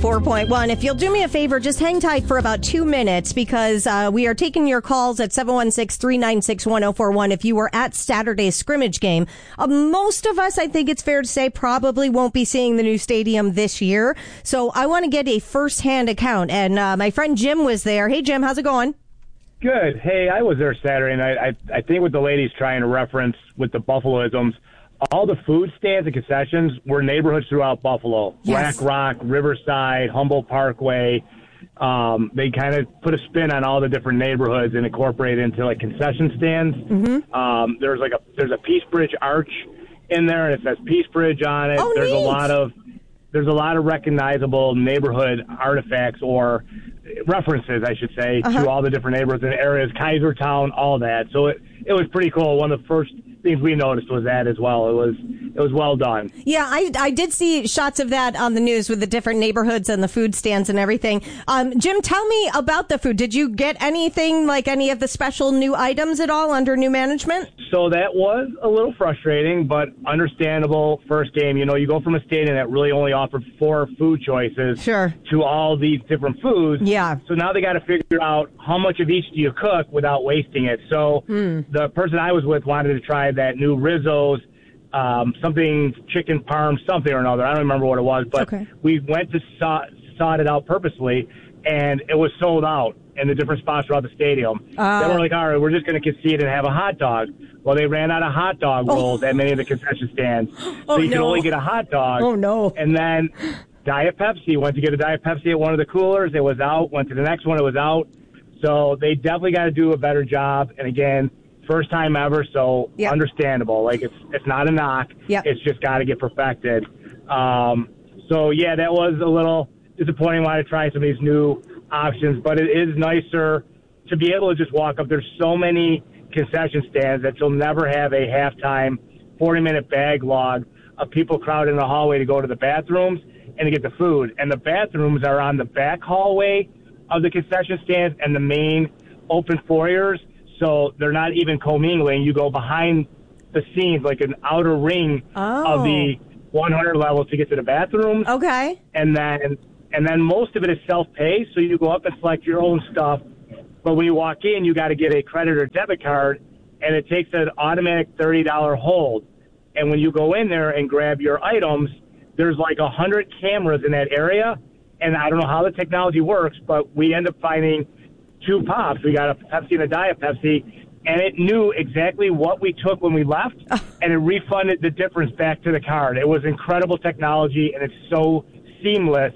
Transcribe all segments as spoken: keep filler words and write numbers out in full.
four point one. If you'll do me a favor, just hang tight for about two minutes because uh, we are taking your calls at seven one six, three nine six, one oh four one if you were at Saturday's scrimmage game. Uh, most of us, I think it's fair to say, probably won't be seeing the new stadium this year. So I want to get a first-hand account. And uh, my friend Jim was there. Hey, Jim, how's it going? Good. Hey, I was there Saturday night. I, I think what the lady's trying to reference with the Buffaloisms, all the food stands and concessions were neighborhoods throughout Buffalo. Yes. Black Rock, Riverside, Humboldt Parkway. Um, they kind of put a spin on all the different neighborhoods and incorporate it into like concession stands. Mm-hmm. Um, there's like a there's a Peace Bridge arch in there, and it says Peace Bridge on it. Oh, there's neat. a lot of there's a lot of recognizable neighborhood artifacts or references, I should say, uh-huh. to all the different neighborhoods and areas, Kaisertown, all that. So it it was pretty cool. One of the first things we noticed was that as well. It was it was well done. Yeah, I, I did see shots of that on the news with the different neighborhoods and the food stands and everything. Um, Jim, tell me about the food. Did you get anything like any of the special new items at all under new management? So that was a little frustrating, but understandable. First game, you know, you go from a stadium that really only offered four food choices Sure. to all these different foods. Yeah. So now they got to figure out how much of each do you cook without wasting it. So Mm. the person I was with wanted to try that new Rizzo's, um, something chicken parm, something or another. I don't remember what it was, but Okay. we went to saw, sought it out purposely, and it was sold out in the different spots throughout the stadium. Uh, then we're like, all right, we're just going to concede and have a hot dog. Well, they ran out of hot dog Oh. rolls at many of the concession stands. So Oh, you can no. only get a hot dog. Oh, no. And then Diet Pepsi. Went to get a Diet Pepsi at one of the coolers. It was out. Went to the next one. It was out. So they definitely got to do a better job. And again, first time ever, so Yep. understandable. Like it's it's not a knock. Yep. It's just got to get perfected. Um, so yeah, that was a little disappointing. Wanted to try some of these new options, but it is nicer to be able to just walk up. There's so many concession stands that you'll never have a halftime forty minute bag log of people crowded in the hallway to go to the bathrooms and to get the food. And the bathrooms are on the back hallway of the concession stands and the main open foyers. So they're not even commingling. You go behind the scenes, like an outer ring Oh. of the one hundred level to get to the bathrooms. Okay. And then and then most of it is self-pay, so you go up and select your own stuff. But when you walk in, you got to get a credit or debit card, and it takes an automatic thirty dollars hold. And when you go in there and grab your items, there's like one hundred cameras in that area, and I don't know how the technology works, but we end up finding two pops. We got a Pepsi and a Diet Pepsi, and it knew exactly what we took when we left, and it refunded the difference back to the card. It was incredible technology, and it's so seamless.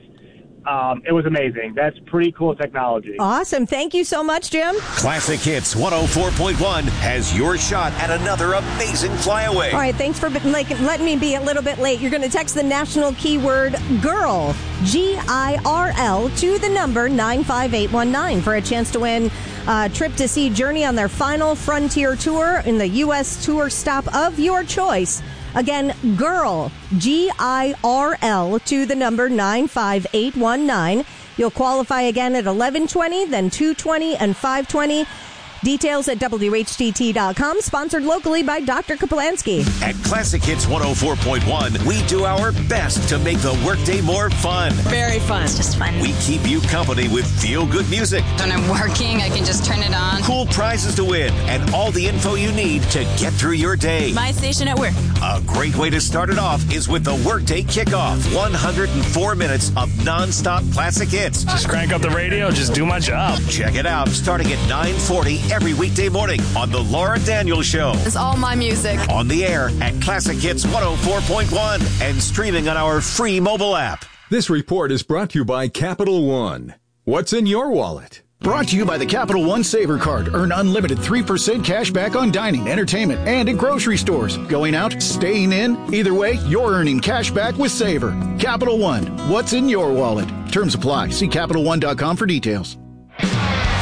Um, it was amazing. That's pretty cool technology. Awesome. Thank you so much, Jim. Classic Hits one oh four point one has your shot at another amazing flyaway. All right, thanks for like, letting me be a little bit late. You're going to text the national keyword GIRL, G I R L, to the number nine five eight one nine for a chance to win a trip to see Journey on their final Frontier Tour in the U S tour stop of your choice. Again, GIRL, G I R L, to the number nine five eight one nine. You'll qualify again at eleven twenty, then two twenty, and five twenty. Details at W H T T dot com, sponsored locally by Doctor Kaplansky. At Classic Hits one oh four point one, we do our best to make the workday more fun. Very fun. It's just fun. We keep you company with feel-good music, When I'm working, I can just turn it on. cool prizes to win, and all the info you need to get through your day. My station at work. A great way to start it off is with the Workday Kickoff. one hundred four minutes of non-stop classic hits. Just crank up the radio, just do my job. Check it out starting at nine forty every weekday morning on The Laura Daniels Show. It's all my music. On the air at Classic Hits one oh four point one and streaming on our free mobile app. This report is brought to you by Capital One. What's in your wallet? Brought to you by the Capital One Saver Card. Earn unlimited three percent cash back on dining, entertainment, and at grocery stores. Going out, staying in, either way, you're earning cash back with Saver. Capital One, what's in your wallet? Terms apply. See Capital One dot com for details.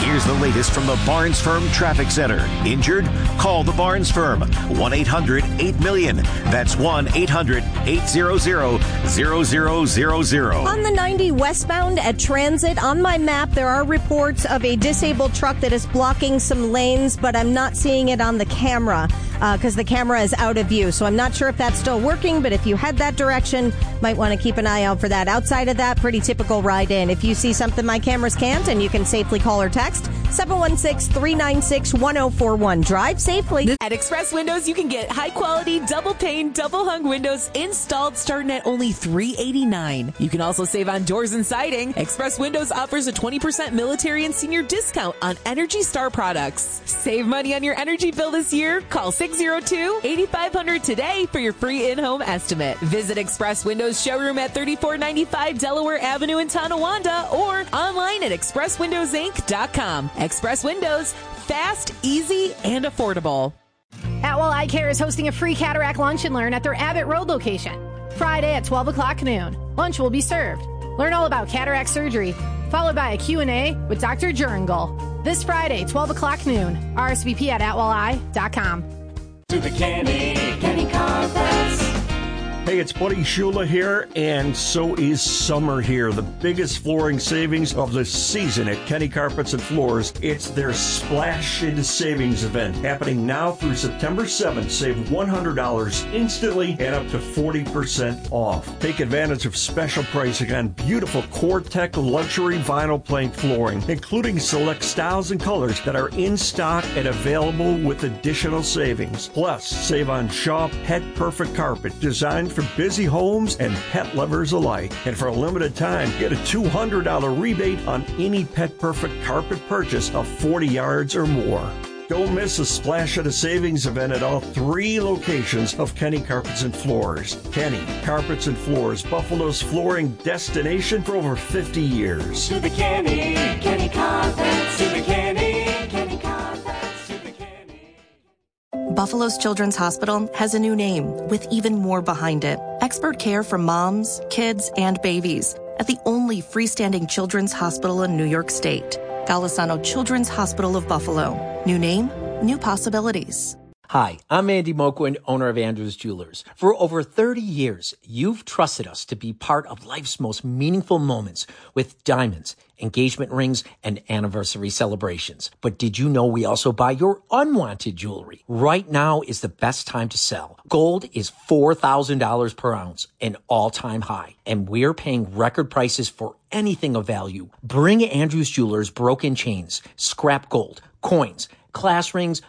Here's the latest from the Barnes Firm Traffic Center. Injured? Call the Barnes Firm. one eight hundred eight million. That's one eight hundred eight hundred zero zero zero zero. On the ninety westbound at Transit, on my map, there are reports of a disabled truck that is blocking some lanes, but I'm not seeing it on the camera because uh, the camera is out of view. So I'm not sure if that's still working, but if you head that direction, might want to keep an eye out for that. Outside of that, pretty typical ride in. If you see something my cameras can't, and you can safely call or text seven one six, three nine six, one zero four one. Drive safely. At Express Windows, you can get high-quality, double-pane, double-hung windows installed starting at only three hundred eighty-nine dollars. You can also save on doors and siding. Express Windows offers a twenty percent military and senior discount on Energy Star products. Save money on your energy bill this year. Call six oh two, eight five hundred today for your free in-home estimate. Visit Express Windows showroom at thirty-four ninety-five Delaware Avenue in Tonawanda or online at express windows inc dot com. Express Windows, fast, easy, and affordable. Atwell Eye Care is hosting a free cataract lunch and learn at their Abbott Road location. Friday at twelve o'clock noon. Lunch will be served. Learn all about cataract surgery, followed by a Q and A with Doctor Jurengel. This Friday, twelve o'clock noon. R S V P at atwell eye dot com. To the Kenny, Kenny Carpets. Hey, it's Buddy Shula here, and so is summer here. The biggest flooring savings of the season at Kenny Carpets and Floors. It's their Splash into Savings event happening now through September seventh. Save one hundred dollars instantly and up to forty percent off. Take advantage of special pricing on beautiful Core-Tech luxury vinyl plank flooring, including select styles and colors that are in stock and available with additional savings. Plus, save on Shaw Pet Perfect Carpet, designed for busy homes and pet lovers alike. And for a limited time, get a two hundred dollars rebate on any Pet Perfect carpet purchase of forty yards or more. Don't miss a Splash at a Savings event at all three locations of Kenny Carpets and Floors. Kenny Carpets and Floors, Buffalo's flooring destination for over fifty years. To the Kenny, Kenny Carpets, to the Kenny, Kenny Carpets, to the Kenny. Buffalo's Children's Hospital has a new name with even more behind it. Expert care for moms, kids, and babies at the only freestanding children's hospital in New York State. Golisano Children's Hospital of Buffalo. New name, new possibilities. Hi, I'm Andy Moquin, owner of Andrews Jewelers. For over thirty years, you've trusted us to be part of life's most meaningful moments with diamonds, engagement rings, and anniversary celebrations. But did you know we also buy your unwanted jewelry? Right now is the best time to sell. Gold is four thousand dollars per ounce, an all-time high, and we're paying record prices for anything of value. Bring Andrews Jewelers broken chains, scrap gold, coins, class rings,